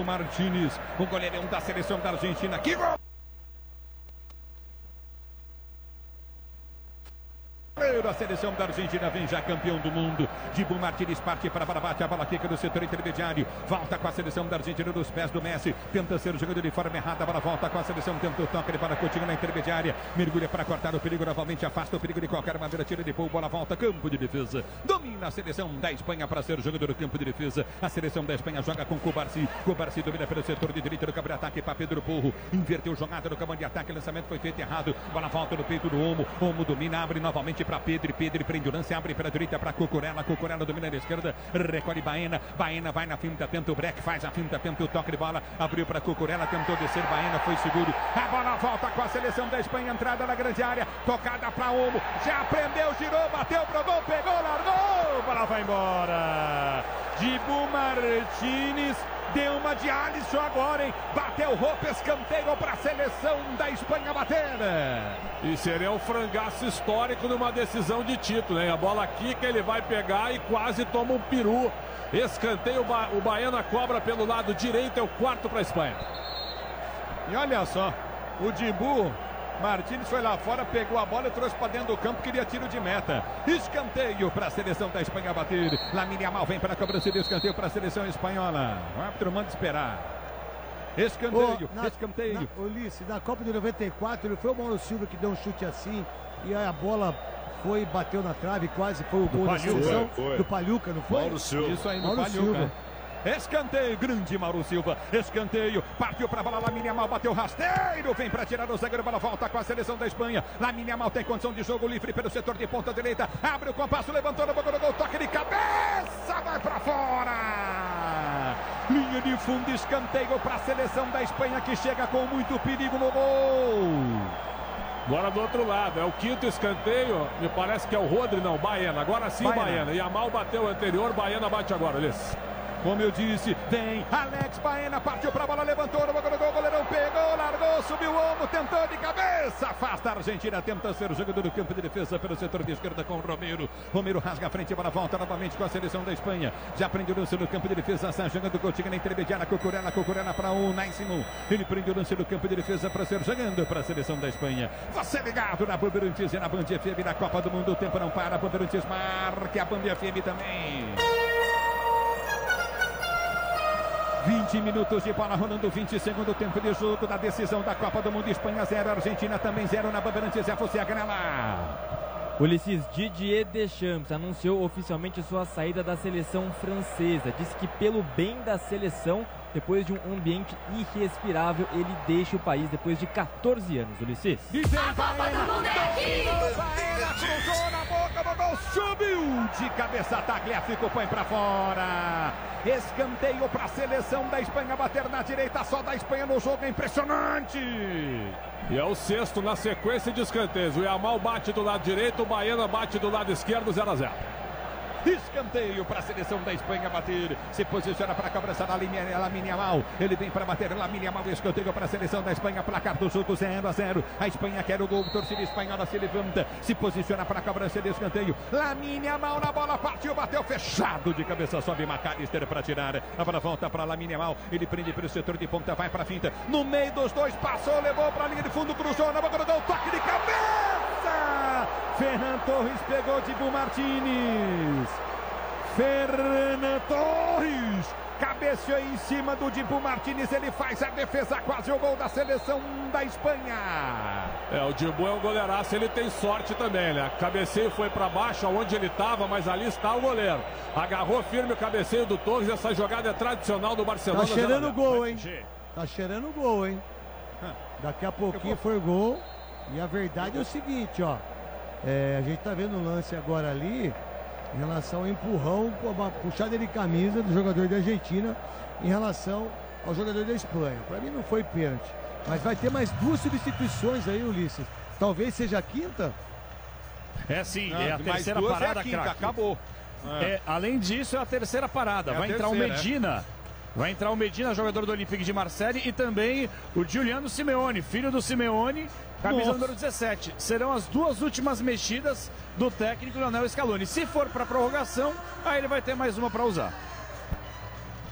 Dibu Martínez, o goleirão da seleção da Argentina. Que gol! A seleção da Argentina vem já campeão do mundo. Dibu Martínez parte para bate a bola quica do setor intermediário. Volta com a seleção da Argentina dos pés do Messi. Tenta ser jogado de forma errada. A bola volta com a seleção. Tenta o toque de bola Coutinho na intermediária. Mergulha para cortar o perigo. Novamente afasta o perigo de qualquer maneira. Tira de boa. Bola volta. Campo de defesa. Domina a seleção da Espanha para ser jogador do campo de defesa. A seleção da Espanha joga com Cubarsí. Cubarsí domina pelo setor de direita do campo de ataque para Pedro Porro. Inverteu jogada no campo de ataque. O lançamento foi feito errado. Bola volta no peito do Olmo. Olmo domina. Abre novamente para Pedro. Pedro prende o lance, abre para a direita para Cucurella. Cucurella domina na esquerda, recolhe Baena. Baena vai na finta, tenta o break, faz a finta, tenta o toque de bola. Abriu para Cucurella, tentou descer. Baena foi seguro. A bola volta com a seleção da Espanha. Entrada na grande área, tocada para Olmo. Já prendeu, girou, bateu pro gol, pegou, largou. A bola vai embora. Dibu Martínez deu uma de Alisson agora, hein? Bateu roupa, escanteio para a seleção da Espanha bater. E seria um frangaço histórico numa decisão de título, hein? A bola quica, ele vai pegar e quase toma um peru. Escanteio, o Baena cobra pelo lado direito, é o quarto para a Espanha. E olha só, o Dibu Martínez foi lá fora, pegou a bola e trouxe para dentro do campo, queria tiro de meta. Escanteio para a seleção da Espanha bater. Lamine Yamal vem para a cobrança de escanteio para a seleção espanhola. O árbitro manda esperar. Escanteio, escanteio. Ulisses, na Copa de 94, ele foi o Mauro Silva que deu um chute assim, e aí a bola foi, bateu na trave, quase foi o gol da seleção do Paluca, não foi? Mauro Silva. Isso aí, no Mauro Paluca. Silva. Escanteio, grande Mauro Silva. Escanteio, partiu para a bola. Lamine Yamal bateu rasteiro. Vem para tirar o zagueiro. Bola volta com a seleção da Espanha. Lamine Yamal tem condição de jogo livre pelo setor de ponta direita. Abre o compasso, levantou no boca do gol. Toque de cabeça, vai para fora. Linha de fundo, escanteio para a seleção da Espanha que chega com muito perigo no gol. Agora do outro lado, é o quinto escanteio. Me parece que é o Rodri, não, Baena. Agora sim, Baena. Yamal bateu o anterior, Baena bate agora, Ulisses. Como eu disse, vem Alex Baena, partiu para a bola, levantou no gol, goleirão pegou, largou, subiu o ombro, tentou de cabeça, afasta a Argentina, tenta ser o jogador do campo de defesa pelo setor de esquerda com o Romero. Romero rasga a frente, bola volta novamente com a seleção da Espanha. Já prende o lance no campo de defesa, está jogando Coutinho na intermediária, Cucurella para o Naisimo. Ele prende o lance no campo de defesa para ser jogando para a seleção da Espanha. Você ligado na Bandeirantes e na Band FM na Copa do Mundo, o tempo não para, Bandeirantes marca a Band FM também. 20 minutos de bola rolando, 20 segundos tempo de jogo da decisão da Copa do Mundo. Espanha 0, Argentina também 0 na Bandeirantes. É você a canela. Ulisses, Didier Deschamps anunciou oficialmente sua saída da seleção francesa. Disse que pelo bem da seleção, depois de um ambiente irrespirável, ele deixa o país depois de 14 anos, Ulisses. E vem Baena, cruzou na boca do gol, subiu de cabeça, Tagliafico põe pra fora. Escanteio para a seleção da Espanha bater na direita, só da Espanha no jogo, é impressionante. E é o sexto na sequência de escanteios. O Yamal bate do lado direito, o Baena bate do lado esquerdo, 0-0. Escanteio para a seleção da Espanha bater. Se posiciona para a cobrança da Lamine Yamal. Ele vem para bater. Lamine Yamal, escanteio para a seleção da Espanha. Placar do jogo 0-0. A Espanha quer o gol. Torcida espanhola se levanta. Se posiciona para a cobrança de escanteio. Lamine Yamal na bola. Partiu, bateu fechado de cabeça. Sobe McAllister para tirar. A bola volta para Lamine Yamal. Ele prende pelo setor de ponta. Vai para a finta. No meio dos dois. Passou, levou para a linha de fundo. Cruzou na boca do gol. Toque de cabeça. Ferran Torres pegou Dibu Martínez. Ferran Torres cabeceou em cima do Dibu Martínez, ele faz a defesa, quase o gol da seleção da Espanha. O Dibu é um goleiraço, ele tem sorte também, né? Cabeceio foi para baixo, aonde ele estava, mas ali está o goleiro. Agarrou firme o cabeceio do Torres, essa jogada é tradicional do Barcelona. Tá cheirando o gol, hein? Tá cheirando o gol, hein? Daqui a pouquinho foi gol. E a verdade é o seguinte, ó. A gente tá vendo o lance agora ali, em relação ao empurrão, uma puxada de camisa do jogador da Argentina em relação ao jogador da Espanha. Para mim não foi pênalti, mas vai ter mais 2 substituições aí, Ulisses. Talvez seja a quinta? Sim, é a terceira parada, craque. Acabou. Além disso, é a terceira parada. Vai entrar o Medina. Vai entrar o Medina, jogador do Olympique de Marseille, e também o Giuliano Simeone, filho do Simeone, camisa número 17. Serão as 2 últimas mexidas do técnico Lionel Scaloni. Se for para prorrogação, aí ele vai ter mais uma para usar.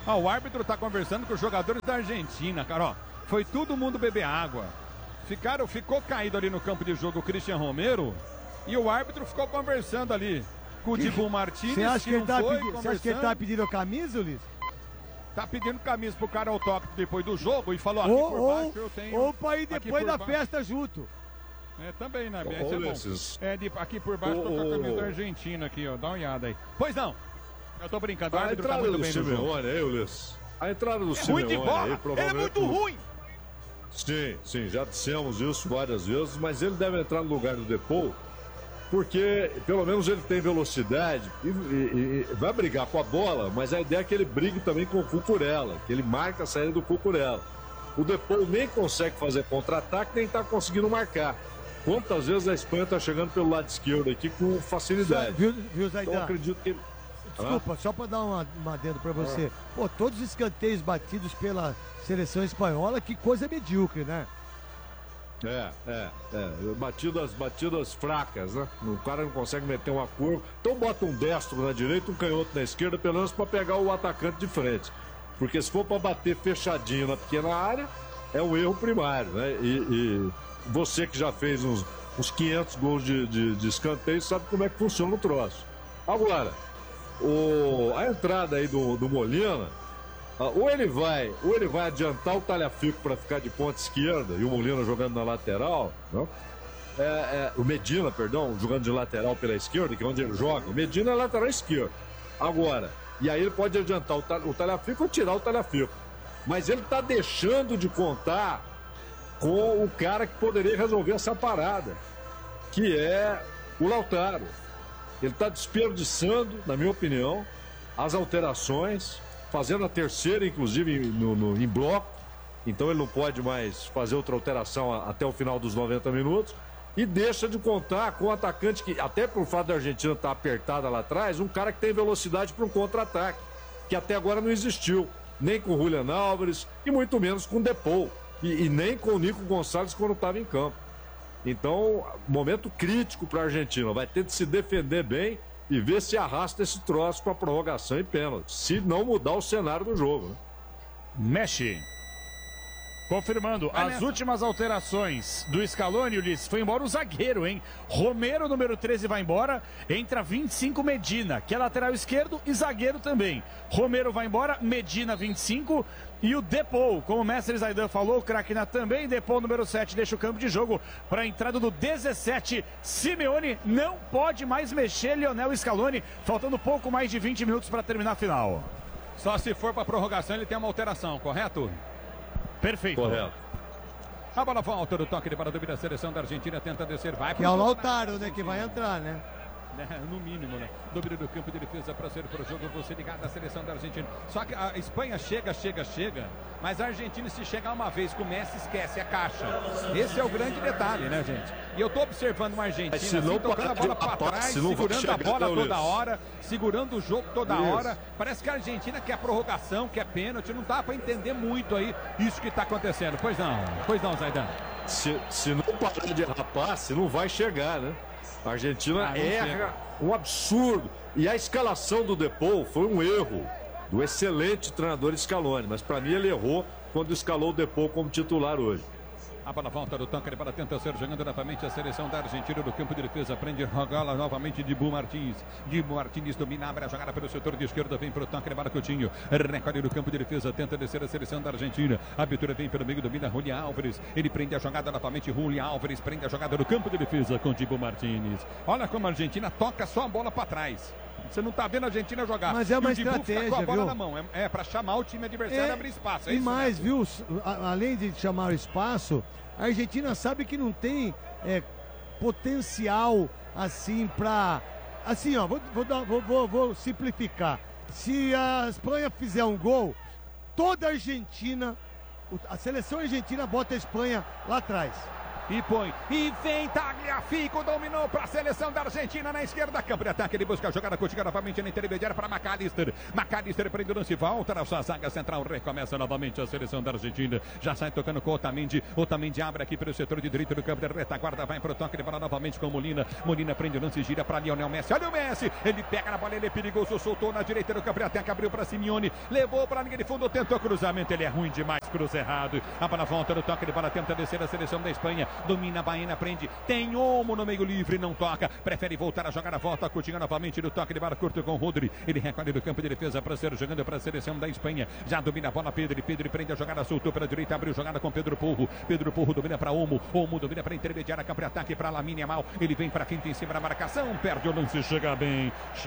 O árbitro tá conversando com os jogadores da Argentina, cara, ó. Foi todo mundo beber água. Ficou caído ali no campo de jogo o Cristian Romero e o árbitro ficou conversando ali com o Dibu Martínez. Você acha que ele tá pedindo a camisa, Ulisses? Tá pedindo camisa pro cara autóctone depois do jogo e falou, aqui por baixo eu tenho... Ou pra ir depois da festa junto. Também, né? Aqui por baixo tô com a camisa da Argentina aqui, ó. Dá uma olhada aí. Pois não. Eu tô brincando. A entrada do Simeone aí, Ulisses. A entrada do Simeone ruim de bola. Ele é muito ruim. Sim, já dissemos isso várias vezes, mas ele deve entrar no lugar do Depou, porque pelo menos ele tem velocidade e vai brigar com a bola, mas a ideia é que ele brigue também com o Cucurella, que ele marca a saída do Cucurella. O Depou nem consegue fazer contra-ataque, nem está conseguindo marcar. Quantas vezes a Espanha está chegando pelo lado esquerdo aqui com facilidade? Viu, Zaidan? Então acredito que... Desculpa, só para dar uma adendo para você. Pô, todos os escanteios batidos pela seleção espanhola, que coisa medíocre, né? Batidas fracas, né? O cara não consegue meter uma curva. Então bota um destro na direita, um canhoto na esquerda, pelo menos para pegar o atacante de frente. Porque se for para bater fechadinho na pequena área, é um erro primário, né? E você que já fez uns 500 gols de escanteio sabe como é que funciona o troço. Agora, a entrada aí do Molina, ou ele vai adiantar o Tagliafico para ficar de ponta esquerda e o Molina jogando na lateral, não? O Medina, perdão, jogando de lateral pela esquerda, que é onde ele joga. O Medina é lateral esquerdo. Agora, e aí ele pode adiantar o Tagliafico ou tirar o Tagliafico. Mas ele está deixando de contar com o cara que poderia resolver essa parada, que é o Lautaro. Ele está desperdiçando, na minha opinião, as alterações, fazendo a terceira, inclusive, em bloco. Então ele não pode mais fazer outra alteração até o final dos 90 minutos. E deixa de contar com o atacante que, até por fato da Argentina estar apertada lá atrás, um cara que tem velocidade para um contra-ataque, que até agora não existiu. Nem com o Julián Álvares e muito menos com o Depou. E nem com o Nico Gonçalves quando estava em campo. Então, momento crítico para a Argentina. Vai ter de se defender bem e ver se arrasta esse troço para prorrogação e pênalti. Se não mudar o cenário do jogo, né? Mexe. Confirmando, as últimas alterações do Scaloni, Ulisses, foi embora o zagueiro, hein? Romero, número 13, vai embora. Entra 25, Medina, que é lateral esquerdo e zagueiro também. Romero vai embora, Medina, 25. E o Depou, como o mestre Zaidan falou, o craque também. Depou, número 7, deixa o campo de jogo para a entrada do 17. Simeone não pode mais mexer, Lionel Scaloni, faltando pouco mais de 20 minutos para terminar a final. Só se for para prorrogação ele tem uma alteração, correto? Perfeito. Correto. A bola volta do toque de bola da seleção da Argentina, tenta descer, vai que é o Lautaro, né, que vai entrar, né? No mínimo, né? Domínio do campo de defesa para ser pro jogo, você ligado à seleção da Argentina. Só que a Espanha chega, mas a Argentina, se chegar uma vez com o Messi, esquece a caixa. Esse é o grande detalhe, né, gente? E eu tô observando uma Argentina assim, tocando a bola para trás, segurando a bola toda hora, segurando o jogo toda hora. Parece que a Argentina quer prorrogação, quer pênalti, não dá para entender muito aí isso que tá acontecendo. Pois não, Zaidan. Se não parar de rapaz, se não vai chegar, né? A Argentina erra um absurdo. E a escalação do Depou foi um erro do excelente treinador Scaloni. Mas para mim ele errou quando escalou o Depou como titular hoje. A bola volta do tanque, para tenta ser jogando novamente a seleção da Argentina do campo de defesa. Prende Rogola novamente de Dibu Martins. Dibu Martins domina, abre a jogada pelo setor de esquerda. Vem para o tanque, para Coutinho. Recolhe do campo de defesa, tenta descer a seleção da Argentina. A abertura vem pelo meio, domina Julián Álvares. Ele prende a jogada novamente. Julián Álvares prende a jogada do campo de defesa com Dibu Martins. Olha como a Argentina toca só a bola para trás. Você não tá vendo a Argentina jogar. Mas é uma estratégia, com a bola viu? Na mão. É para chamar o time adversário a abrir espaço. É e isso, mais, né? viu? Além de chamar o espaço, a Argentina sabe que não tem potencial assim para... Assim, ó, vou simplificar. Se a Espanha fizer um gol, toda a Argentina, a seleção argentina bota a Espanha lá atrás. E põe, e vem Tagliafico, dominou para a seleção da Argentina na esquerda, campo de ataque, ele busca a jogada contigo novamente na intermediária para McAllister. McAllister prende o lance, volta na sua zaga central, recomeça novamente a seleção da Argentina, já sai tocando com Otamendi, Otamendi abre aqui pelo setor de direito do campo de retaguarda, vai para o toque de bola novamente com Molina, Molina prende o lance, gira para Lionel Messi, olha o Messi, ele pega na bola, ele é perigoso, soltou na direita do campo de ataque, abriu para Simeone, levou para a linha de fundo, tentou cruzamento, ele é ruim demais, cruza errado, a bola volta no toque de bola, tenta descer a seleção da Espanha, domina a Baena, prende, tem Olmo no meio livre, não toca, prefere voltar a jogar a volta, Coutinho novamente no toque de bola curto com Rodri, ele recolhe do campo de defesa para ser jogando para a seleção da Espanha, já domina a bola Pedro prende a jogada, soltou pela direita, abriu jogada com Pedro Porro domina para Olmo domina para intermediária, campo de ataque para Lamine Yamal, ele vem para quinta em cima da marcação, perde o lance, chega bem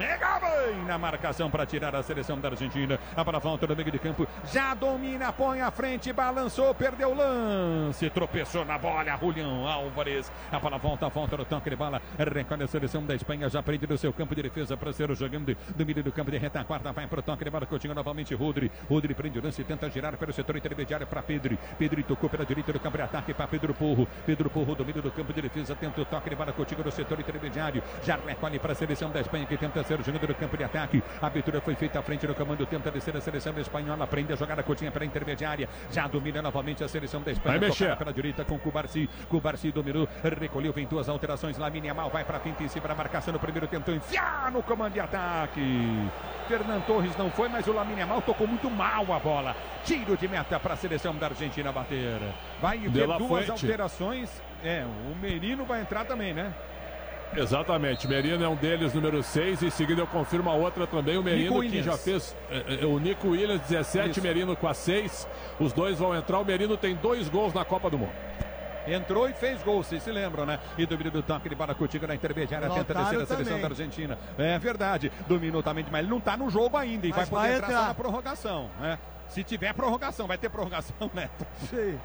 na marcação para tirar a seleção da Argentina, a bola volta no meio de campo, já domina, põe à frente, balançou, perdeu o lance, tropeçou na bola, Julián Álvares, a bola volta no toque de bola, recolhe a seleção da Espanha, já prende no seu campo de defesa para ser jogando do meio do campo de retaguarda, vai para o toque de bola, Coutinho novamente, Rodri prende o lance, tenta girar pelo setor intermediário para Pedro tocou pela direita do campo de ataque para Pedro Porro, domínio do campo de defesa, tenta o toque de bola, Coutinho no setor intermediário, já recolhe para a seleção da Espanha que tenta ser jogando do campo de ataque, a abertura foi feita à frente do comando, tenta descer a seleção espanhola, prende a jogada, Coutinho para a intermediária, já domina novamente a seleção da Espanha, pela direita com Cubarsí dominou, recolheu, vem duas alterações, Lamine Yamal vai para a finta em cima da marcação, no primeiro tentou enfiar no comando de ataque, Fernan Torres não foi, mas o Lamine Yamal tocou muito mal a bola, tiro de meta para a seleção da Argentina bater, vai ter duas alterações, o Merino vai entrar também, né? Exatamente, Merino é um deles, número 6, em seguida eu confirmo a outra também, o Merino que já fez, o Nico Williams 17, isso. Merino com a 6, os dois vão entrar, o Merino tem 2 gols na Copa do Mundo. Entrou e fez gol, vocês se lembram, né? E domínio do toque de bola Coutinho na intermediária, tenta descer a seleção da Argentina. É verdade, dominou também, mas ele não tá no jogo ainda e vai poder entrar só na prorrogação, né? Se tiver prorrogação, vai ter prorrogação, Neto? Sei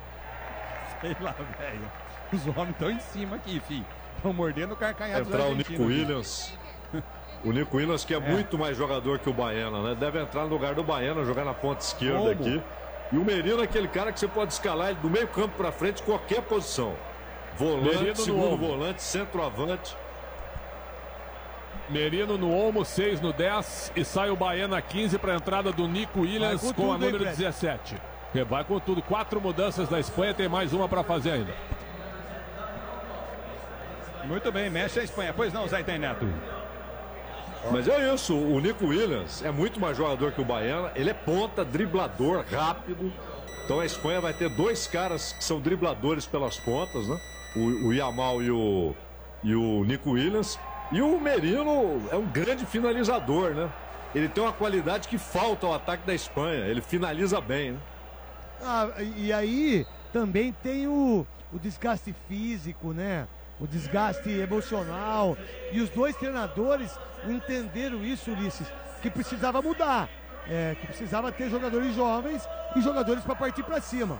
lá, velho. Os homens estão em cima aqui, filho. Estão mordendo o carcanhado da Argentina. Entrar o Nico Williams. O Nico Williams, que é muito mais jogador que o Baena, né? Deve entrar no lugar do Baena, jogar na ponta esquerda aqui. E o Merino é aquele cara que você pode escalar ele do meio campo para frente, qualquer posição. Volante, segundo volante, centroavante. Merino no Olmo, 6 no 10. E sai o Baena 15 para a entrada do Nico Williams com a número 17. Vai com tudo. 4 mudanças da Espanha, tem mais uma para fazer ainda. Muito bem, mexe a Espanha. Pois não, Zé Neto. Mas é isso, o Nico Williams é muito mais jogador que o Baena, ele é ponta, driblador, rápido. Então a Espanha vai ter 2 caras que são dribladores pelas pontas, né? O Yamal e o Nico Williams. E o Merino é um grande finalizador, né? Ele tem uma qualidade que falta ao ataque da Espanha, ele finaliza bem, né? E aí também tem o desgaste físico, né? O desgaste emocional. E os 2 treinadores entenderam isso, Ulisses, que precisava mudar, que precisava ter jogadores jovens e jogadores para partir para cima.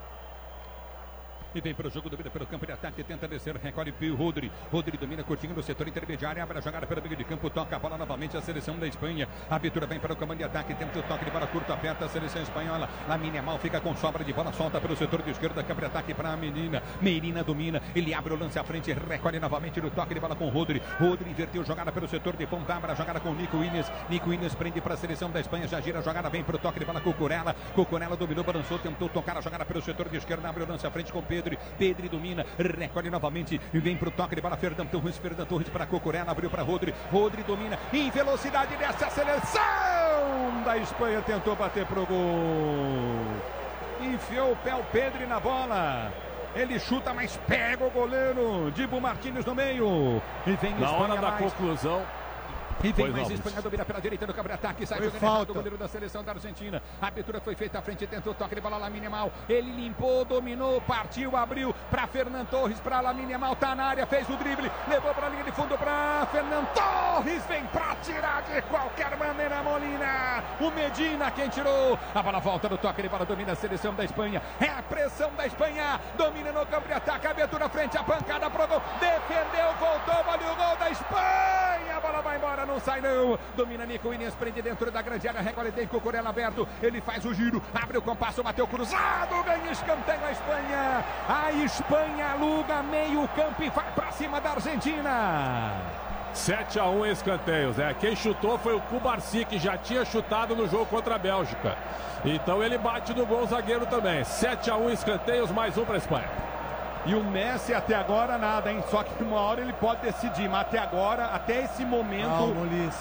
E vem para o jogo, domina pelo campo de ataque, tenta descer, recolhe Rodri domina, Coutinho no setor intermediário, abre a jogada pelo meio de campo, toca a bola novamente a seleção da Espanha, a abertura vem para o comando de ataque, tenta o toque de bola curto, aperta a seleção espanhola, Lamine Yamal fica com sobra de bola, solta pelo setor de esquerda, campo de ataque para a Merina domina, ele abre o lance à frente, recolhe novamente no toque de bola com Rodri inverteu jogada pelo setor de ponta, abre a jogada com Nico Williams prende para a seleção da Espanha, já gira a jogada, vem para o toque de bola com Cucurella dominou, balançou, tentou tocar a jogada pelo setor de esquerda, abre o lance à frente com Pedro domina, recolhe novamente e vem para o toque de bola, Fernan Torres para Cucurella, abriu para Rodri domina, em velocidade dessa seleção da Espanha, tentou bater pro gol, enfiou o pé o Pedri na bola, ele chuta, mas pega o goleiro, Dibu Martínez no meio, e vem na hora da conclusão. E vem mais Espanha, domina pela direita do campo de ataque, sai jogando errado o goleiro da seleção da Argentina. A abertura foi feita à frente, tentou toque de bola, Lamine Yamal. Ele limpou, dominou, partiu, abriu para Fernan Torres, para Lamine Yamal, tá na área, fez o drible, levou para a linha de fundo para Fernan Torres, vem para tirar de qualquer maneira, Molina. O Medina quem tirou. A bola volta no toque de bola, domina a seleção da Espanha. É a pressão da Espanha, domina no campo de ataque, abertura frente, a pancada pro gol, defendeu, voltou, valeu o gol da Espanha. a bola vai embora, não sai não. Domina Nico Williams, prende dentro da grande área, recolhe, tem Cucurella aberto, ele faz o giro, abre o compasso, bateu cruzado, ganha escanteio a Espanha. A Espanha aluga meio campo e vai pra cima da Argentina. 7-1 em escanteios, né? Quem chutou foi o Cubarsi, que já tinha chutado no jogo contra a Bélgica. Então ele bate no gol, zagueiro também. 7-1 em escanteios, mais um para a Espanha. E o Messi até agora nada, hein? Só que uma hora ele pode decidir, mas até agora, até esse momento,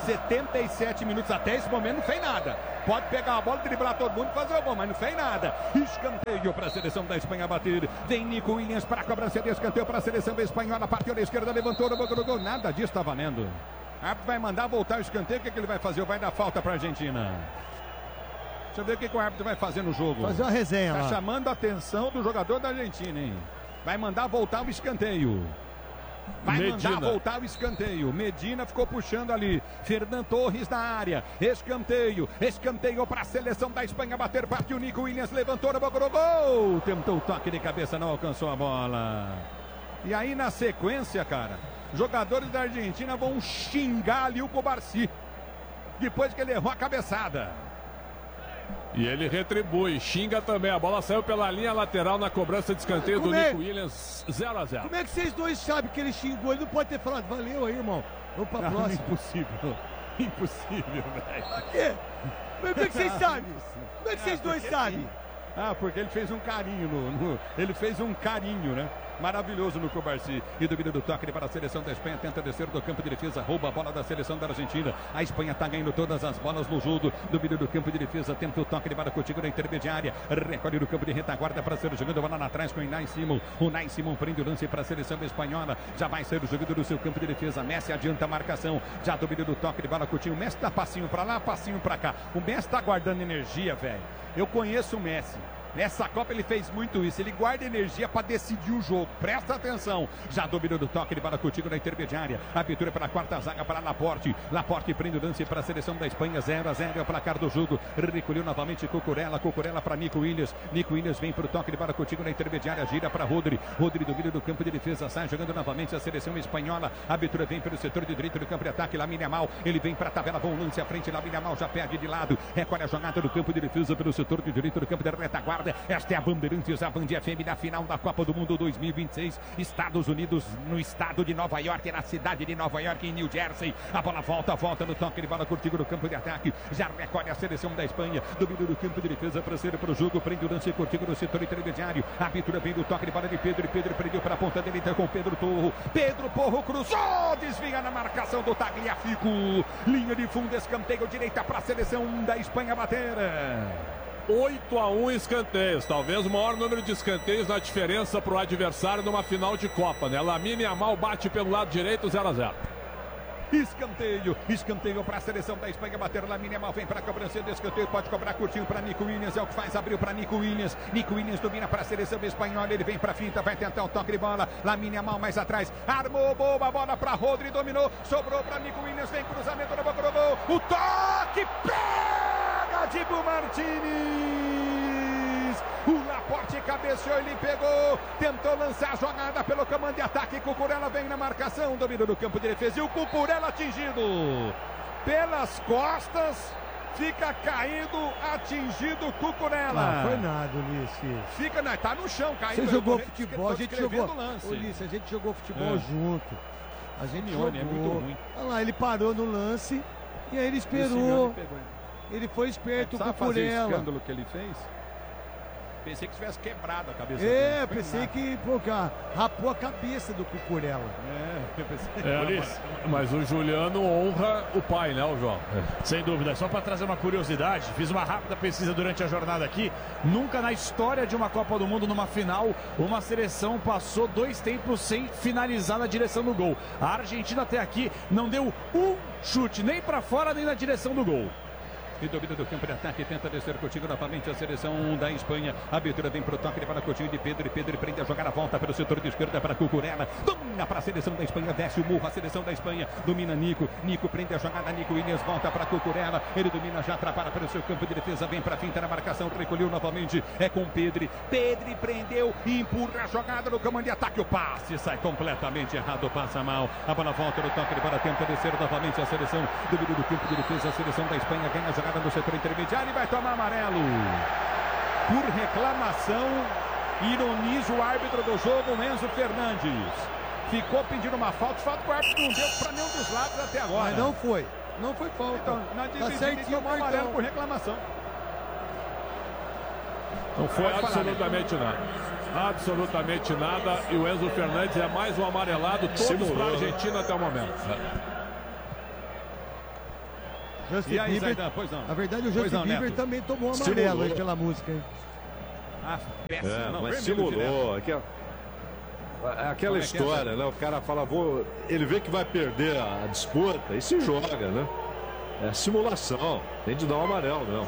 77 minutos, até esse momento não fez nada. Pode pegar a bola, driblar todo mundo e fazer o gol, mas não fez nada. Escanteio para a seleção da Espanha bater. Vem Nico Williams para a cobrança de escanteio para a seleção espanhola. Partiu da esquerda, levantou, no gol. Nada disso está valendo. O árbitro vai mandar voltar o escanteio. O que ele vai fazer? Vai dar falta para a Argentina. Deixa eu ver o que o árbitro vai fazer no jogo. Fazer uma resenha lá. Tá chamando a atenção do jogador da Argentina, hein? Vai mandar voltar o escanteio. Mandar voltar o escanteio. Medina ficou puxando ali. Fernan Torres na área. Escanteio. Escanteio para a seleção da Espanha bater. Partiu Nico Williams. Levantou no gol. Tentou o toque de cabeça. Não alcançou a bola. E aí na sequência, cara, jogadores da Argentina vão xingar ali o Cubarsi. Depois que ele errou a cabeçada. E ele retribui, xinga também. A bola saiu pela linha lateral na cobrança de escanteio do Nico Williams, 0-0. Como é que vocês dois sabem que ele xingou? Ele não pode ter falado, valeu aí, irmão. Vamos pra próxima. Impossível. Impossível, velho. Por quê? Como é que vocês sabem? Como é que vocês dois sabem? Ah, porque ele fez um carinho ele fez um carinho, né? Maravilhoso no Cubarsi. E domínio do toque para a seleção da Espanha. Tenta descer do campo de defesa. Rouba a bola da seleção da Argentina. A Espanha está ganhando todas as bolas no jogo. Domínio do campo de defesa. Tenta o toque de bola contigo na intermediária. Recolhe no campo de retaguarda para ser jogando a bola atrás com o Unai Simon. O Unai Simon prende o lance para a seleção espanhola. Já vai ser jogando no seu campo de defesa. Messi adianta a marcação. Já domínio do toque de bola contigo. O Messi dá passinho para lá, passinho para cá. O Messi está guardando energia, velho. Eu conheço o Messi. Nessa Copa ele fez muito isso, ele guarda energia para decidir o jogo, presta atenção. Já dominou do toque de bola contigo na intermediária. Abertura para a quarta zaga para Laporte. Laporte prende o lance para a seleção da Espanha, 0-0 é o placar do jogo. Recolheu novamente Cucurella para Nico Williams. Nico Williams vem para o toque de bola contigo na intermediária, gira para Rodri. Rodri domina do campo de defesa, sai jogando novamente a seleção espanhola. A abertura vem pelo setor de direito do campo de ataque, Lamine Yamal. Ele vem para a tabela, bom lance à frente, Lamine Yamal já perde de lado. Recolhe a jogada do campo de defesa pelo setor de direito do campo de retaguarda. Esta é a Bandeirantes, a Band FM na final da Copa do Mundo 2026. Estados Unidos, no estado de Nova York, na cidade de Nova York, em New Jersey. A bola volta no toque de bola contigo no campo de ataque. Já recolhe a seleção da Espanha. Domínio do campo de defesa para ser para o jogo. Prende o lance contigo no setor intermediário. A abertura vem do toque de bola de Pedro. E Pedro prendeu para a ponta direita com Pedro Porro. Pedro Porro cruzou, desvia na marcação do Tagliafico. Linha de fundo, escanteio direita para a seleção da Espanha bater. 8-1 escanteios, talvez o maior número de escanteios na diferença para o adversário numa final de Copa, né? Lamine Yamal bate pelo lado direito, 0-0. Escanteio para a seleção da Espanha bater. Lamine Yamal vem para a cobrança de escanteio, pode cobrar curtinho para Nico Williams, é o que faz, abriu para Nico Williams. Nico Williams domina para a seleção espanhola, ele vem para a finta, vai tentar o toque de bola. Lamine Yamal mais atrás, armou boa bola para Rodri, dominou, sobrou para Nico Williams, vem cruzamento no gol, o toque, pega Dibu Martínez. O Laporte cabeceou, ele pegou, tentou lançar a jogada pelo comando de ataque. Cucurella vem na marcação, domínio do campo de defesa e o Cucurella atingido pelas costas, fica caído, atingido Cucurella. Não foi nada, Ulisses. Fica, não, tá no chão, caído. Você jogou futebol, a gente jogou. Ulisses, a gente jogou futebol junto. A gente jogou. É muito ruim. Olha lá, ele parou no lance e aí ele esperou. Ele foi esperto, o Cucurella. O escândalo que ele fez? Pensei que tivesse quebrado a cabeça dele. Pensei que rapou a cabeça do Cucurella. Eu pensei. Mas o Juliano honra o pai, né, o João? Sem dúvida. Só para trazer uma curiosidade, fiz uma rápida pesquisa durante a jornada aqui. Nunca na história de uma Copa do Mundo, numa final, uma seleção passou 2 tempos sem finalizar na direção do gol. A Argentina até aqui não deu um chute, nem para fora, nem na direção do gol. e domina do campo de ataque, tenta descer Coutinho novamente a seleção da Espanha. A abertura vem para o toque de bola, Coutinho de Pedro, e Pedro prende a jogada, volta pelo setor de esquerda para Cucurella, domina para a seleção da Espanha, desce o murro a seleção da Espanha, domina Nico prende a jogada, Nico Williams volta para Cucurella, ele domina, já atrapalha pelo seu campo de defesa, vem para a finta na marcação, recolheu novamente, é com Pedro prendeu, empurra a jogada no comando de ataque, o passe sai completamente errado, passa mal, a bola volta no toque de bola, tenta descer novamente a seleção do meio do campo de defesa, a seleção da Espanha ganha a jogada no setor intermediário e vai tomar amarelo por reclamação. Ironiza o árbitro do jogo, Enzo Fernandes. Ficou pedindo uma falta que o árbitro não deu para nenhum dos lados até agora. Mas não foi falta. Então, na dividida ele tomou amarelo por reclamação. Não foi absolutamente nada. Absolutamente nada. E o Enzo Fernandes é mais um amarelado, todos para a Argentina até o momento. Justin aí, Bieber, Zaidan, pois não. na verdade, o Justin Bieber também tomou amarelo aí pela música, hein? Péssimo, mas simulou. Aquela história, né? O cara fala, ele vê que vai perder a disputa e se joga, né? É simulação. Tem de dar um amarelo, não.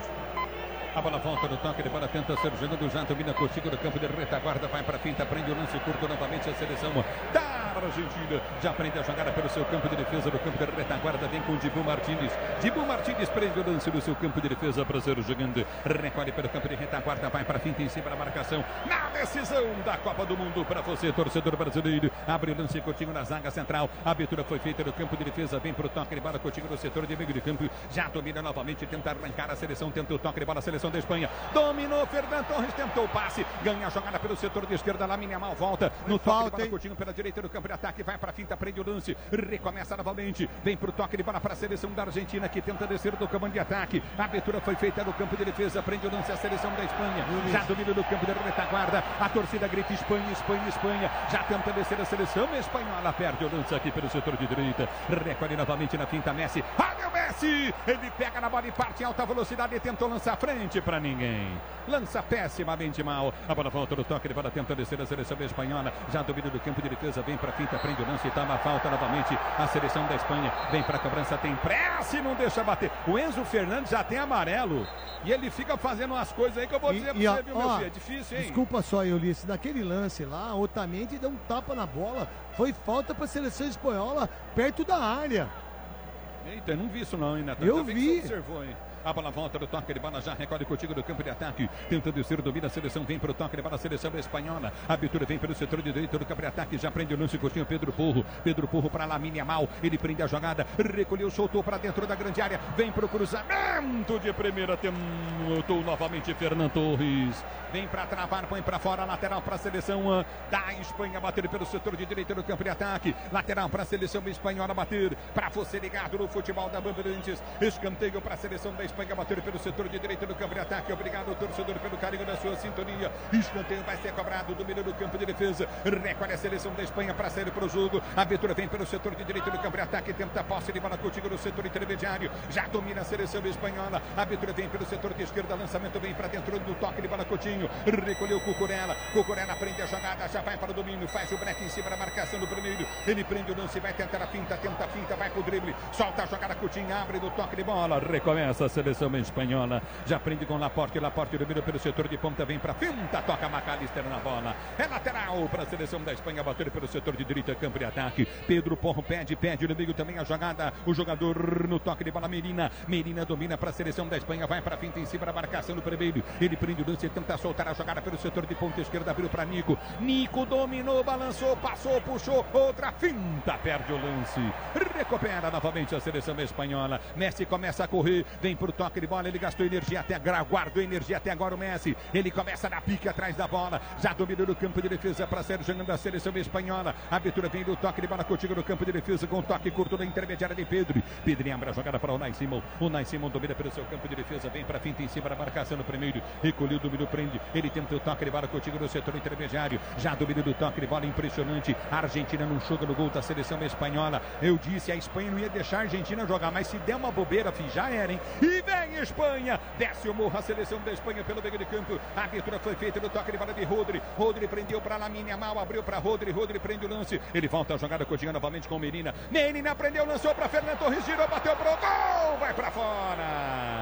A bola volta no toque de bola, tenta ser jogando, já domina Coutinho no campo de retaguarda, vai para a finta, prende o lance curto novamente a seleção da Argentina, já prende a jogada pelo seu campo de defesa, no campo de retaguarda, vem com o Dibu Martínez prende o lance no seu campo de defesa para ser jogando, recolhe pelo campo de retaguarda, vai para a finta em cima da marcação, na decisão da Copa do Mundo para você, torcedor brasileiro, abre o lance Coutinho na zaga central, a abertura foi feita no campo de defesa, vem para o toque de bola, Coutinho no setor de meio de campo, já domina novamente, tenta arrancar a seleção, tenta o toque de bola, a seleção da Espanha, dominou Fernando Torres, tentou o passe, ganha a jogada pelo setor de esquerda, Lamine Yamal volta no toque de bola, Coutinho pela direita do campo de ataque, vai para a finta, prende o lance, recomeça novamente, vem para o toque de bola para a seleção da Argentina, que tenta descer do comando de ataque, a abertura foi feita no campo de defesa, prende o lance a seleção da Espanha, já domina do campo de retaguarda, a torcida grita Espanha, já tenta descer a seleção espanhola, perde o lance aqui pelo setor de direita, recolhe novamente na finta, Messi, olha o Messi, ele pega na bola e parte em alta velocidade e tentou lançar frente para ninguém, lança pessimamente mal, a bola volta no toque de bola, tenta descer a seleção espanhola, já domina do campo de defesa, vem para a finta, prende o lance e toma a falta novamente, a seleção da Espanha, vem para a cobrança, tem pressa e não deixa bater, o Enzo Fernandes já tem amarelo, e ele fica fazendo umas coisas aí que eu vou dizer pra você, viu, meu filho, é difícil, hein? Desculpa só, Ulisses, naquele lance lá, Otamendi deu um tapa na bola, foi falta para a seleção espanhola, perto da área. Eita, eu não vi isso não, hein, Neto? Eu vi. Você observou, hein? A bola volta do toque de bola, já recolhe Coutinho do campo de ataque, tenta descer, domina a seleção, vem para o toque de bola, a seleção espanhola, a abertura vem pelo setor de direito do campo de ataque, já prende o lance, Coutinho, Pedro Porro para Lamine Yamal, ele prende a jogada, recolheu, soltou para dentro da grande área, vem para o cruzamento de primeira, tentou novamente Fernando Torres, vem para travar, põe para fora, lateral para a seleção da Espanha, bater pelo setor de direito do campo de ataque, lateral para a seleção espanhola, bater, para você ligado no futebol da Bandeirantes, escanteio para a seleção da Espanha, bater pelo setor de direita do campo de ataque, obrigado torcedor pelo carinho da sua sintonia, escanteio vai ser cobrado, domínio do campo de defesa, recolhe a seleção da Espanha para sair para o jogo, a abertura vem pelo setor de direita do campo de ataque, tenta a posse de bola Coutinho no setor intermediário, já domina a seleção espanhola, a abertura vem pelo setor de esquerda, lançamento vem para dentro do toque de bola Coutinho, recolheu Cucurella prende a jogada, já vai para o domínio, faz o break em cima da marcação do primeiro, ele prende o lance, vai tentar a finta, tenta a finta, vai pro drible, solta a jogada Coutinho, abre do toque de bola, recomeça a seleção espanhola, já prende com Laporte domina pelo setor de ponta, vem para finta, toca McAllister na bola, é lateral para a seleção da Espanha, bater pelo setor de direita, campo de ataque, Pedro Porro pede no meio também a jogada, o jogador no toque de bola, Medina domina para a seleção da Espanha, vai para finta em cima da marcação do primeiro, ele prende o lance, tenta soltar a jogada pelo setor de ponta esquerda, abriu para Nico dominou, balançou, passou, puxou, outra finta, perde o lance, recupera novamente a seleção espanhola, Messi começa a correr, vem pro toque de bola, ele gastou energia até agora, guardou energia até agora o Messi, ele começa na pique atrás da bola, já dominou no campo de defesa para sair jogando a seleção espanhola, a abertura vem do toque de bola, Coutinho no campo de defesa com toque curto na intermediária de Pedro abre a jogada para o Unai Simon domina pelo seu campo de defesa, vem para a finta em cima da marcação no primeiro, recolheu, dominou, prende, ele tenta o toque de bola, Coutinho no setor intermediário, já dominou do toque de bola, impressionante, a Argentina não joga no gol da seleção espanhola, eu disse, a Espanha não ia deixar a Argentina jogar, mas se der uma bobeira, já era, hein, e vem Espanha, desce o morro a seleção da Espanha pelo meio de campo, a abertura foi feita no toque de bola de Rodri prendeu para Lamine Yamal, abriu para Rodri prende o lance, ele volta a jogada, Coutinho novamente com Medina prendeu, lançou para Fernando Torres, girou, bateu pro gol, vai para fora,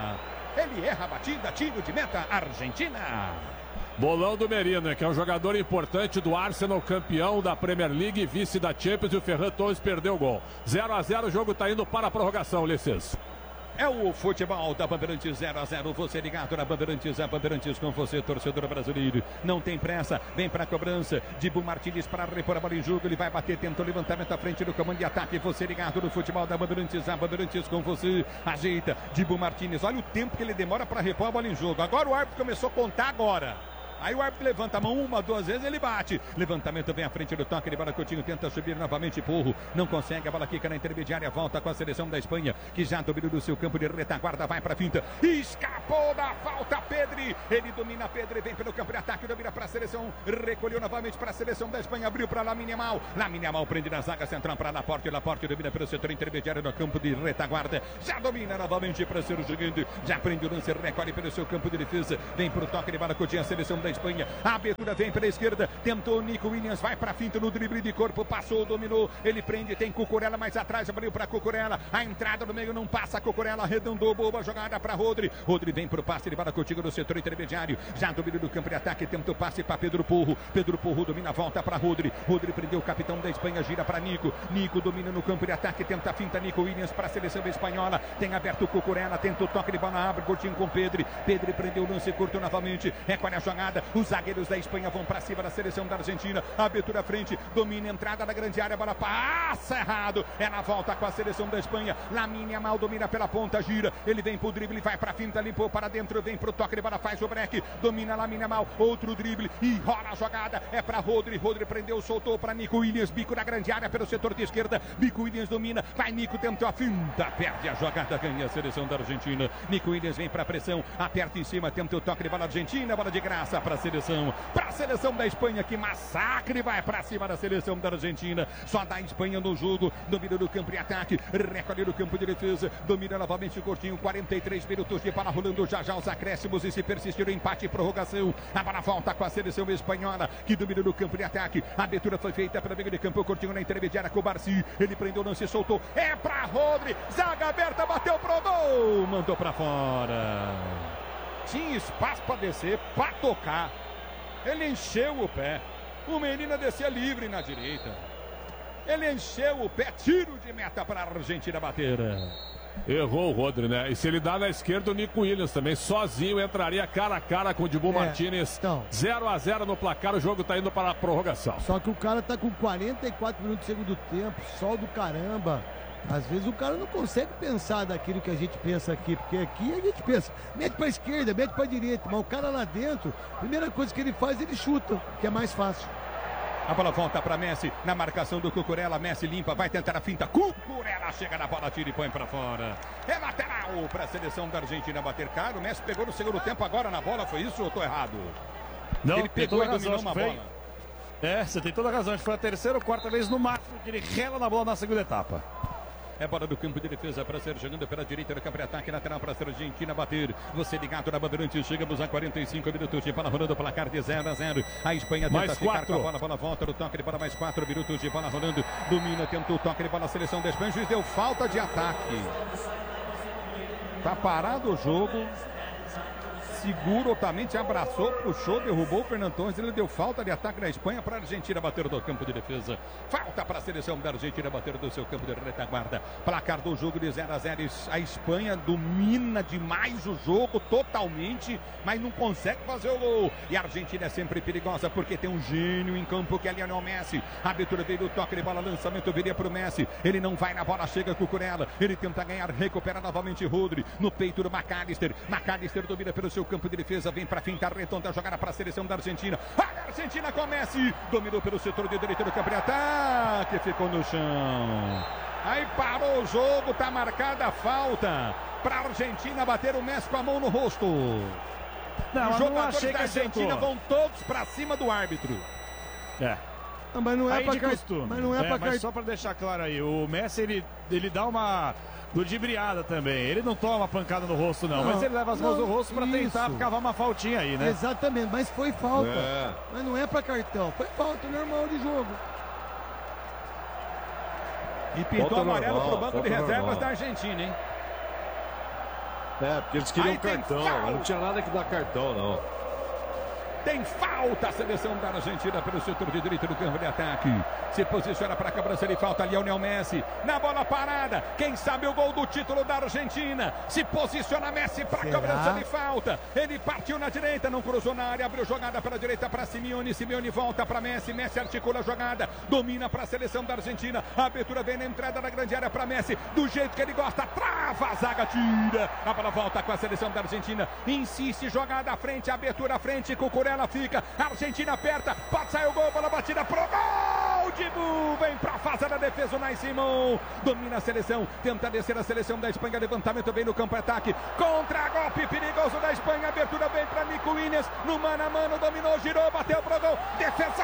Ele erra a batida, tiro de meta, Argentina. Bolão do Merino, que é um jogador importante do Arsenal, campeão da Premier League, vice da Champions, e o Ferran Torres perdeu o gol. 0 a 0, o jogo está indo para a prorrogação, Ulisses. É o futebol da Bandeirantes 0 a 0. Você ligado na Bandeirantes, a Bandeirantes com você, torcedor brasileiro. Não tem pressa, vem para a cobrança. Dibu Martins para repor a bola em jogo. Ele vai bater, tentou levantamento à frente do comando de ataque. Você ligado no futebol da Bandeirantes, a Bandeirantes com você. Ajeita, Dibu Martins. Olha o tempo que ele demora para repor a bola em jogo. Agora o árbitro começou a contar agora. Aí o árbitro levanta a mão uma, duas vezes, ele bate. Levantamento vem à frente do toque de bola. Coutinho tenta subir novamente, Porro. Não consegue, a bola quica na intermediária. Volta com a seleção da Espanha, que já dominou do seu campo de retaguarda. Vai para a finta. Escapou da falta, Pedri. Ele domina, Pedri, vem pelo campo de ataque. Domina para a seleção. Recolheu novamente para a seleção da Espanha. Abriu para Lamine Yamal. Lamine Yamal prende na zaga central para Laporte. Laporte domina pelo setor intermediário no campo de retaguarda. Já domina novamente para ser o gigante. Já prende o lance, recolhe pelo seu campo de defesa. Vem para o toque de bola. Coutinho, a seleção da Espanha. A abertura vem pela esquerda. Tentou Nico Williams. Vai para a finta no drible de corpo. Passou, dominou. Ele prende. Tem Cucurella mais atrás. Abriu para Cucurella. A entrada no meio não passa. Cucurella arredondou. Boa jogada para Rodri. Rodri vem para o passe de bola contigo no setor intermediário. Já domina do campo de ataque. Tentou passe para Pedro Porro. Pedro Porro domina a volta para Rodri. Rodri prendeu o capitão da Espanha. Gira para Nico. Nico domina no campo de ataque. Tenta a finta. Nico Williams para a seleção espanhola. Tem aberto o Cucurella. Tenta o toque de bola. Abre. Coutinho com Pedri. Pedri prendeu o lance curto novamente. Recolhe a jogada. Os zagueiros da Espanha vão para cima da seleção da Argentina. Abertura à frente. Domina a entrada da grande área. Bola passa errado. É na volta com a seleção da Espanha. Lamine Yamal domina pela ponta. Gira. Ele vem pro drible. Vai para a finta. Limpou para dentro. Vem pro toque de bola. Faz o break. Domina Lamine Yamal. Outro drible. E rola a jogada. É para Rodri. Rodri prendeu. Soltou para Nico Williams. Bico na grande área pelo setor de esquerda. Nico Williams domina. Vai Nico. Tentou a finta. Perde a jogada. Ganha a seleção da Argentina. Nico Williams vem para a pressão. Aperta em cima. Tenta o toque de bola Argentina. Bola de graça para a seleção. Para a seleção da Espanha. Que massacre. Vai para cima da seleção da Argentina. Só dá a Espanha no jogo. Domina no campo de ataque. Recolhe no campo de defesa. Domina novamente o Coutinho. 43 minutos de bola rolando. Já os acréscimos. E se persistir o empate e prorrogação. A bola volta com a seleção espanhola. Que domina no campo de ataque. A abertura foi feita pela meio de campo. O Coutinho na intermediária com o Barci. Ele prendeu, não se soltou. É para Rodri. Zaga aberta. Bateu pro gol. Mandou para fora. Tinha espaço para descer. Para tocar. Ele encheu o pé. O Menino descia livre na direita. Ele encheu o pé. Tiro de meta para a Argentina bater. Errou o Rodri, né? E se ele dá na esquerda, o Nico Williams também sozinho entraria cara a cara com o Dibu Martins. Então, 0 a 0 no placar, o jogo tá indo para a prorrogação. Só que o cara tá com 44 minutos de segundo tempo, sol do caramba. Às vezes o cara não consegue pensar daquilo que a gente pensa aqui, porque aqui a gente pensa, mete pra esquerda, mete pra direita, mas o cara lá dentro, a primeira coisa que ele faz, ele chuta, que é mais fácil. A bola volta para Messi, na marcação do Cucurella, Messi limpa, vai tentar a finta, Cucurella chega na bola, tira e põe para fora. É lateral para a seleção da Argentina bater caro, o Messi pegou no segundo tempo agora na bola, foi isso ou eu tô errado? Não, ele pegou e dominou uma bola. É, você tem toda a razão, acho que foi a terceira ou quarta vez no máximo que ele rela na bola na segunda etapa. É bola do campo de defesa para ser jogando pela direita do campo de ataque, lateral para ser Argentina bater. Você ligado na Bandeirantes, chegamos a 45 minutos de bola rolando, placar de 0 a 0. A Espanha tenta ficar com a bola volta no toque de bola, mais 4 minutos de bola rolando. Domina, tentou o toque de bola, a seleção da Espanha, juiz deu falta de ataque. Tá parado o jogo. Seguro, Otamendi abraçou, puxou, derrubou o Ferran Torres. Ele deu falta de ataque na Espanha para a Argentina bater do campo de defesa. Falta para a seleção da Argentina bater do seu campo de retaguarda. Placar do jogo de 0 a 0. A Espanha domina demais o jogo totalmente, mas não consegue fazer o gol. E a Argentina é sempre perigosa porque tem um gênio em campo que é Lionel Messi. A abertura veio do toque de bola, lançamento viria para o Messi. Ele não vai na bola, chega com o Cucurella. Ele tenta ganhar, recupera novamente Rodri. No peito do McAllister. McAllister domina pelo seu campo de defesa, vem para fintar, retonda a jogada para a seleção da Argentina. A Argentina com Messi, dominou pelo setor de direita do campo de ataque, ficou no chão. Aí parou o jogo, tá marcada a falta para a Argentina bater o Messi com a mão no rosto. Não, os jogadores da Argentina vão todos para cima do árbitro. Não, mas não é para cartão. Mas não é para cartão. Só para deixar claro aí, o Messi ele dá uma ludibriada também. Ele não toma pancada no rosto, não. Mas ele leva as mãos no rosto para tentar cavar uma faltinha aí, né? Exatamente, mas foi falta. Mas não é para cartão. Foi falta normal de jogo. E pintou amarelo pro banco de reservas da Argentina, hein? É, porque eles queriam cartão, mas não tinha nada que dar cartão, não. Tem falta a seleção da Argentina pelo setor de direito do campo de ataque. Se posiciona para a cobrança de falta. Lionel Messi na bola parada. Quem sabe o gol do título da Argentina. Se posiciona Messi para a cobrança de falta. Ele partiu na direita, não cruzou na área. Abriu jogada para a direita para Simeone. Simeone volta para Messi. Messi articula a jogada. Domina para a seleção da Argentina. A abertura vem na entrada da grande área para Messi. Do jeito que ele gosta. Trava a zaga, tira. A bola volta com a seleção da Argentina. Insiste, jogada à frente. Abertura à frente. Cucurella fica, a Argentina aperta, pode sair o gol, bola batida pro gol, Dibu, vem pra fase da defesa, o Unai Simon, domina a seleção, tenta descer a seleção da Espanha, levantamento bem no campo, ataque, contra-golpe perigoso da Espanha, abertura bem pra Nico Williams, no mano a mano, dominou, girou, bateu pro gol, defesaça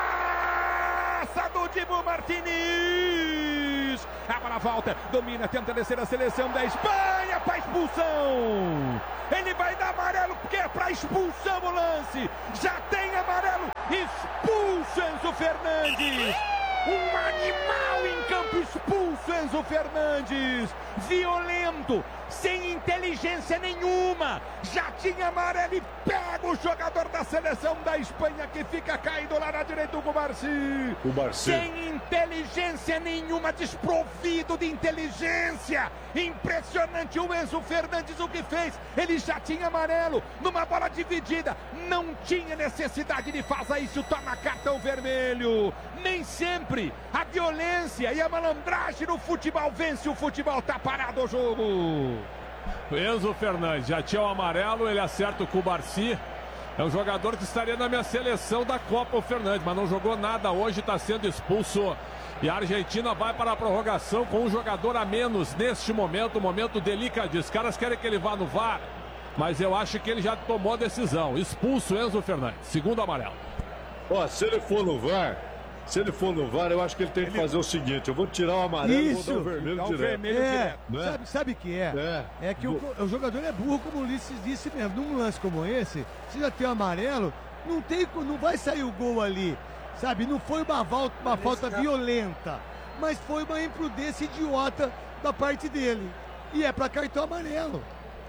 do Dibu Martínez, a bola volta, domina, tenta descer a seleção da Espanha para expulsão. Ele vai dar amarelo porque é para expulsão o lance. Já tem amarelo. Expulso Enzo Fernandes. Um animal em campo, expulso Enzo Fernandes. Violento, sem inteligência nenhuma. Já tinha amarelo e pega o jogador da seleção da Espanha que fica caído lá na direita, o Barci. Sem inteligência nenhuma, desprovido de inteligência. Impressionante o Enzo Fernandes o que fez. Ele já tinha amarelo numa bola dividida. Não tinha necessidade de fazer isso. Toma cartão vermelho. Nem sempre a violência e a malandragem no futebol vence. O futebol tá parado o jogo. Enzo Fernandes já tinha o amarelo, ele acerta o Cubarci. É um jogador que estaria na minha seleção da Copa, o Fernandes, mas não jogou nada hoje, está sendo expulso. E a Argentina vai para a prorrogação com um jogador a menos neste momento, um momento delicadíssimo. Os caras querem que ele vá no VAR, mas eu acho que ele já tomou a decisão. Expulso Enzo Fernandes, segundo amarelo. Ó, se ele for no VAR, eu acho que ele tem que fazer o seguinte: eu vou tirar o amarelo e vou dar o vermelho direto. Né? Sabe o que é? É que o jogador é burro, como o Ulisses disse mesmo. Num lance como esse, se já tem o amarelo, não vai sair o gol ali. Sabe, não foi uma falta violenta, mas foi uma imprudência idiota da parte dele. E é para cartão amarelo.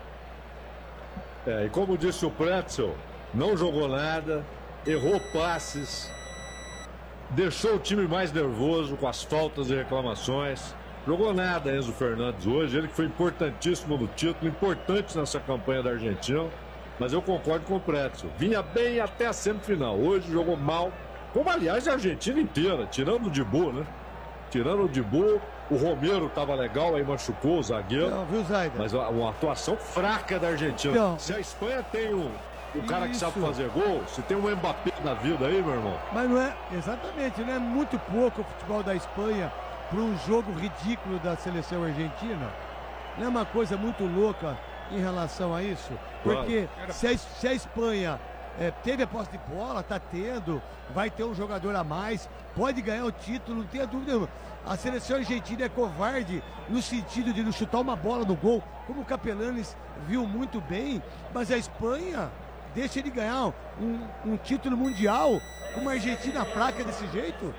E como disse o Pretzel, não jogou nada, errou passes, deixou o time mais nervoso com as faltas e reclamações. Jogou nada Enzo Fernandes hoje, ele que foi importantíssimo no título, importante nessa campanha da Argentina. Mas eu concordo com o Pretzel, vinha bem até a semifinal, hoje jogou mal. Como, aliás, a Argentina inteira, tirando o Dibu, né? Tirando o Dibu, o Romero estava legal, aí machucou o zagueiro. Não, viu, Zaida? Mas uma atuação fraca da Argentina. Não. Se a Espanha tem o cara que sabe fazer gol, se tem um Mbappé na vida aí, meu irmão. Mas não é, exatamente, não é muito pouco o futebol da Espanha para um jogo ridículo da seleção argentina. Não é uma coisa muito louca em relação a isso? Porque se a Espanha... teve a posse de bola, tá tendo, vai ter um jogador a mais, pode ganhar o título, não tenha dúvida nenhuma. A seleção argentina é covarde no sentido de não chutar uma bola no gol, como o Capelanes viu muito bem, mas a Espanha deixa ele ganhar um título mundial com uma Argentina fraca desse jeito.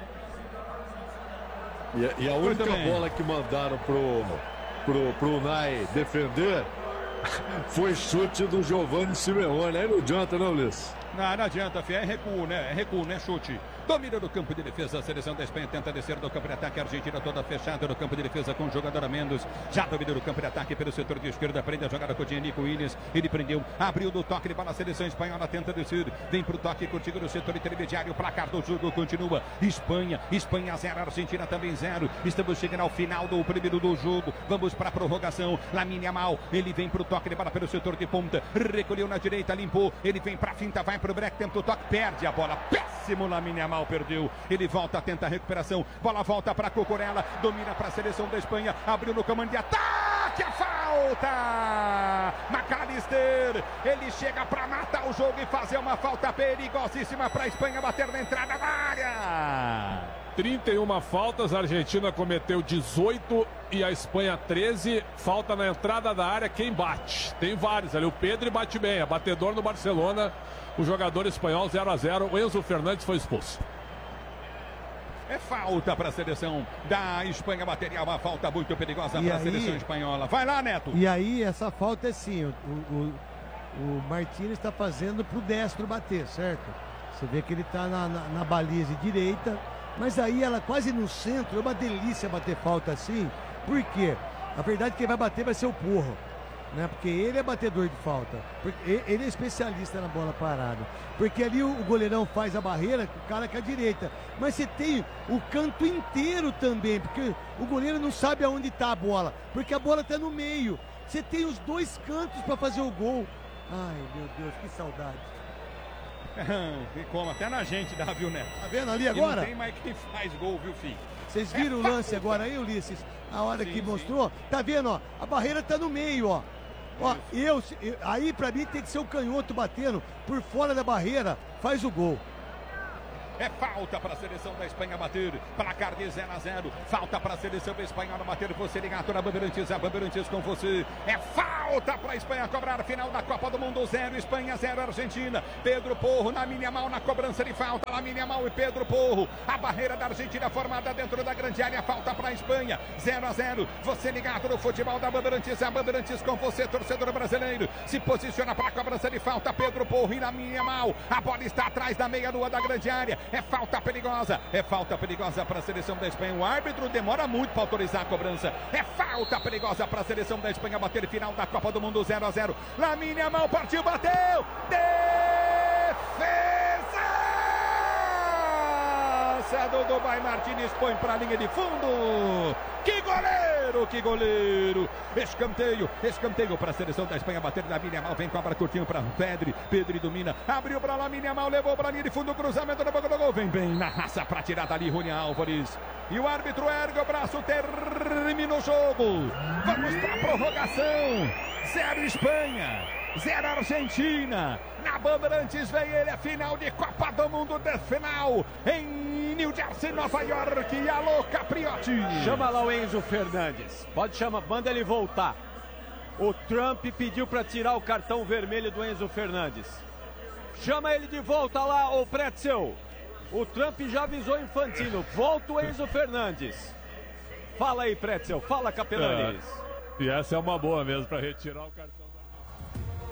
E a única bola que mandaram pro Unai defender foi chute do Giovanni Simeone. Aí não adianta, não, Ulisses? Não adianta, Fê. É recuo, né? É recuo, né? Chute. Domina no campo de defesa. A seleção da Espanha tenta descer do campo de ataque. A Argentina toda fechada no campo de defesa com um jogador a menos. Já domina no campo de ataque pelo setor de esquerda. Prende a jogada com o Nico Williams. Ele prendeu, abriu do toque de bola. A seleção espanhola tenta descer. Vem pro toque contigo no setor intermediário. O placar do jogo continua. Espanha 0, Argentina também 0. Estamos chegando ao final do primeiro do jogo. Vamos para a prorrogação. Lamine Yamal. Ele vem pro toque de bola pelo setor de ponta. Recolheu na direita, limpou. Ele vem pra finta, vai pro break, tenta o toque, perde a bola. Péssimo Lamine Yamal, perdeu. Ele volta, tenta a recuperação. Bola volta para Cucurella, domina para a seleção da Espanha. Abriu no comando de ataque, a falta! McAllister, ele chega para matar o jogo e fazer uma falta perigosíssima para a Espanha bater na entrada da área. 31 faltas, a Argentina cometeu 18 e a Espanha 13. Falta na entrada da área, quem bate? Tem vários ali, o Pedri bate bem, é batedor no Barcelona. O jogador espanhol 0-0, o Enzo Fernandes foi expulso. É falta para a seleção da Espanha, material, uma falta muito perigosa para a seleção espanhola. Vai lá, Neto. E aí, essa falta é sim, o Martínez está fazendo para o destro bater, certo? Você vê que ele está na baliza direita, mas aí ela quase no centro, é uma delícia bater falta assim. Por quê? A verdade é que quem vai bater vai ser o Porro, né? Porque ele é batedor de falta, porque ele é especialista na bola parada, porque ali o goleirão faz a barreira, o cara com a direita, mas você tem o canto inteiro também, porque o goleiro não sabe aonde está a bola, porque a bola está no meio, você tem os dois cantos para fazer o gol. Ai, meu Deus, que saudade. Como até na gente dá, viu, Neto? Tá vendo ali agora? Não tem mais quem faz gol, viu, filho? Vocês viram o lance agora aí, Ulisses? A hora que mostrou? Tá vendo, ó? A barreira tá no meio, ó. Ó, aí pra mim tem que ser o canhoto batendo por fora da barreira, faz o gol. É falta para a seleção da Espanha bater. Placar de 0 a 0. Falta para a seleção espanhola bater. Você ligado na Bandeirantes, a Bandeirantes com você. É falta para a Espanha cobrar. Final da Copa do Mundo. 0 Espanha, 0 Argentina. Pedro Porro, Lamine Yamal na cobrança de falta. Lamine Yamal e Pedro Porro. A barreira da Argentina formada dentro da grande área. Falta para a Espanha. 0 a 0. Você ligado no futebol da Bandeirantes, a Bandeirantes com você, torcedor brasileiro. Se posiciona para a cobrança de falta. Pedro Porro e Lamine Yamal. A bola está atrás da meia-lua da grande área. É falta perigosa para a seleção da Espanha. O árbitro demora muito para autorizar a cobrança. É falta perigosa para a seleção da Espanha bater. Final da Copa do Mundo. 0 a 0. Lamine Yamal partiu, bateu. Defesa do Dubai. Martínez põe para a linha de fundo. Que goleiro, que goleiro. Escanteio para a seleção da Espanha bater. Lamine Yamal vem, cobra curtinho para Pedri domina, abriu para Lamine Yamal, levou para a linha de fundo, cruzamento na boca do gol, vem bem na raça para tirar dali Rony Álvares. E o árbitro ergue o braço, termina o jogo. Vamos para a prorrogação. 0 Espanha, 0 Argentina. Na Bandeirantes vem ele, a final de Copa do Mundo de final em New Jersey, Nova York. Alô, Capriotti. Chama lá o Enzo Fernandes. Pode chamar, manda ele voltar. O Trump pediu para tirar o cartão vermelho do Enzo Fernandes. Chama ele de volta lá, ô Pretzel. O Trump já avisou Infantino. Volta o Enzo Fernandes. Fala aí, Pretzel. Fala, Capelanes. E essa é uma boa mesmo para retirar o cartão.